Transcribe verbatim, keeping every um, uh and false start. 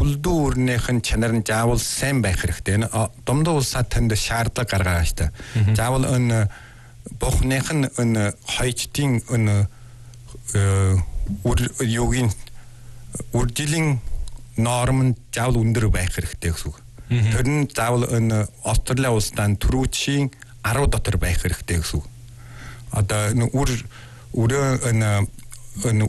улдуурныхын чанар нь заавал сайн байх хэрэгтэй. Домдоо улсад танд шаардлага гаргаж та. Заавал энэ бохных нь энэ хоёчдын энэ юугийн үржилийн норм нь заавал өндөр байх хэрэгтэй гэсэн үг. Тэр нь заавал энэ Австрали улсад түрүүчийн арав дотор байх хэрэгтэй гэсэн үг. Одоо энэ үр өрөө энэ